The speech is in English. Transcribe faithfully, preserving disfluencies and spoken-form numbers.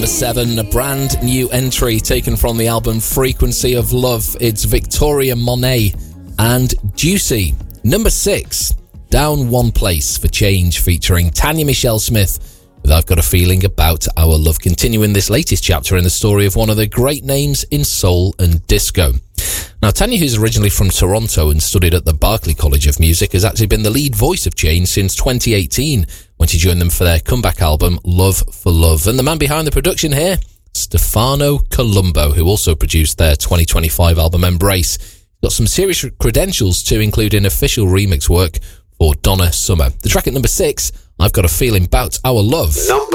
number seven, a brand new entry taken from the album Frequency of Love. It's Victoria Monet and Juicy. Number six, Down One Place for Change, featuring Tanya Michelle Smith with I've Got a Feeling About Our Love, continuing this latest chapter in the story of one of the great names in soul and disco. Now, Tanya, who's originally from Toronto and studied at the Berklee College of Music, has actually been the lead voice of Change since twenty eighteen, when she joined them for their comeback album, Love for Love. And the man behind the production here, Stefano Colombo, who also produced their twenty twenty-five album, Embrace. He's got some serious credentials too, including official remix work for Donna Summer. The track at number six, I've Got a Feeling About Our Love. Number